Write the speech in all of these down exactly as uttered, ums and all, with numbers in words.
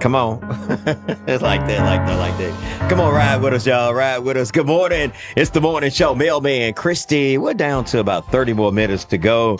Come on. It's like that, like that, like that. Come on, ride with us, y'all. Ride with us. Good morning. It's the morning show. Mailman Christy. We're down to about thirty more minutes to go.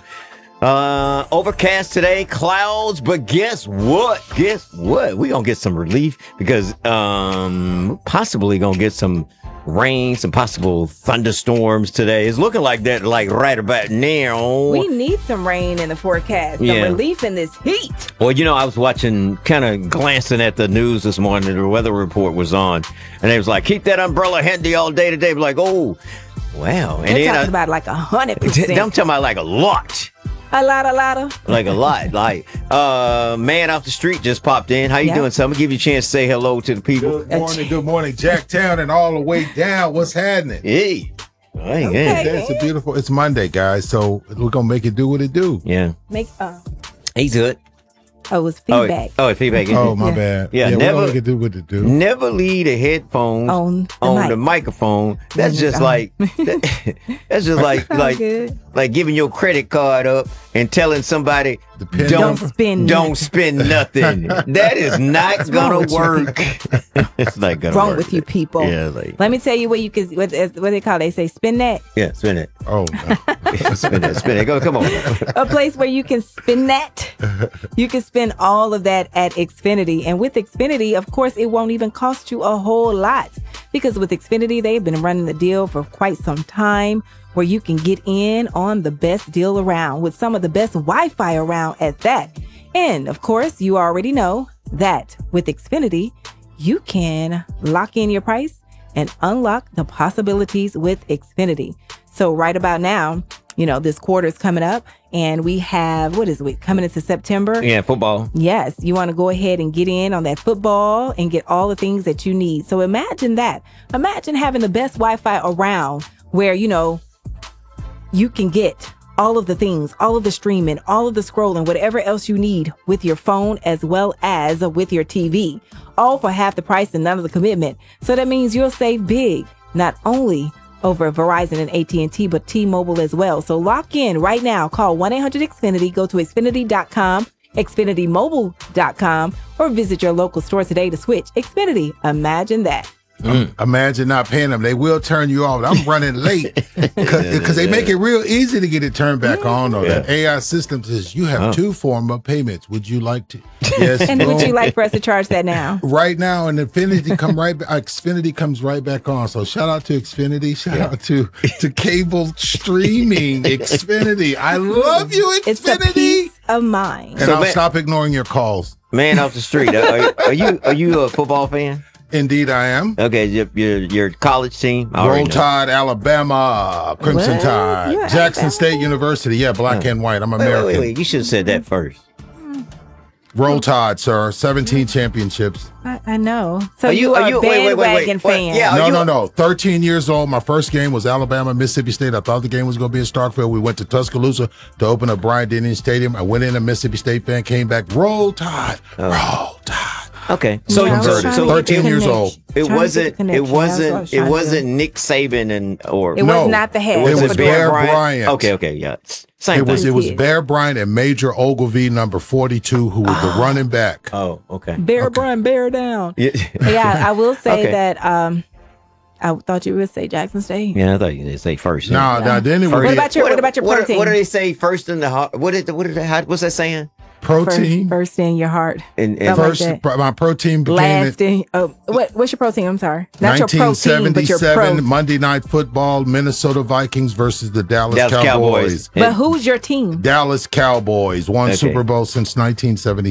Uh, overcast today, clouds, but guess what? Guess what? We're going to get some relief because um, possibly going to get some rain, some possible thunderstorms today. It's looking like that, like right about now. We need some rain in the forecast, some Yeah. relief in this heat. Well, you know, I was watching, kind of glancing at the news this morning. The weather report was on, and they was like, keep that umbrella handy all day today. Like, oh, wow. And They're then talking I, about like a hundred percent. I'm talking about like a lot. A lot, a lot of. Like a lot. Like, uh, man off the street just popped in. How you Yeah. doing, son? I'm going to give you a chance to say hello to the people. Good morning, good morning, Jacktown and all the way down. What's happening? Hey. Hey, Okay. yeah. It's a beautiful, it's Monday, guys, so we're going to make it do what it do. Yeah. Make uh He's good. oh, it was Oh, feedback. oh, feedback. Oh, my Yeah. bad. Yeah, we're never- going to make it do what it do. Never leave the headphones On the on mic. the microphone. That's Mm, just um, like that- that's just like Sound like good. like giving your credit card up and telling somebody Depend- don't Don't spend don't nothing. spend nothing. That is not wrong gonna with you? work. It's not gonna Wrong work. with you people. Yeah, like Let me tell you what you can what, what they call. They say spin that. yeah, spin it, Oh, no. spin it, spin it. Go, come on. A place where you can spin that. You can spend all of that at Xfinity. And with Xfinity, of course, it won't even cost you a whole lot. Because with Xfinity, they've been running the deal for quite some time where you can get in on the best deal around with some of the best Wi-Fi around at that. And of course, you already know that with Xfinity, you can lock in your price and unlock the possibilities with Xfinity. So right about now, you know, this quarter is coming up and we have, what is it, coming into September? Yeah, football. Yes, you want to go ahead and get in on that football and get all the things that you need. So imagine that. Imagine having the best Wi-Fi around where, you know, you can get all of the things, all of the streaming, all of the scrolling, whatever else you need with your phone as well as with your T V, all for half the price and none of the commitment. So that means you'll save big, not only over Verizon and A T and T, but T-Mobile as well. So lock in right now. Call one eight hundred X Finity, go to Xfinity dot com, Xfinity Mobile dot com, or visit your local store today to switch. Xfinity, imagine that. Imagine not paying them. They will turn you off. I'm running late because they make it real easy to get it turned back on. Though Yeah. that A I system says you have Oh. two form of payments. Would you like to? Yes. And would boom. you like for us to charge that now? Right now, and Xfinity come right back. Xfinity comes right back on. So shout out to Xfinity. Shout out to to cable streaming Xfinity. I love you, It's a Xfinity. peace of mind. And So I'll man- stop ignoring your calls. Man off the street. Are, are you are you a football fan? Indeed, I am. Okay, your your, your college team. I already Roll know. Tide, Alabama, Crimson What? Tide, You're Jackson Alabama? State University. Yeah, black and white. I'm Wait, American. wait, wait, wait. You should have said that first. Roll Tide, sir. seventeen championships. I, I know. So Are you, you- are are a you- wait, wait, wait, wait. bandwagon What? fan. Yeah. Are No, you- no, no. thirteen years old. My first game was Alabama, Mississippi State. I thought the game was going to be in Starkville. We went to Tuscaloosa to open up Bryant Denny Stadium. I went in a Mississippi State fan, came back. Roll Tide. Roll Tide. Okay, so Yeah, I was so, trying so to get the thirteen years connection. old. it Trying to get wasn't the it connection. That's what I wasn't was it trying to wasn't do. Nick Saban and or It No. was not the head. It was Bear Bryant. Okay, okay, yeah, S- same It was thing. it was Yes. Bear Bryant and Major Ogilvy, number forty-two, who was the running back. Oh, okay. Bear Brian, bear down. Yeah, Yeah, I will say Okay. that um, I thought you would say Jackson State. yeah, I thought you did say first. yeah. No, no, then it First- was What about your What, about your what, protein? What do they say first in the heart? What did what did they, how, what's that saying? protein. First, first in your heart. And, Something and like First, that. pro- my protein became Last it. in. Oh, what? What's your protein? I'm sorry. Not your protein, but your nineteen seventy-seven pro. Monday Night Football, Minnesota Vikings versus the Dallas, Dallas Cowboys. Cowboys. But who's your team? Dallas Cowboys won Okay. Super Bowl since nineteen seventy-seven.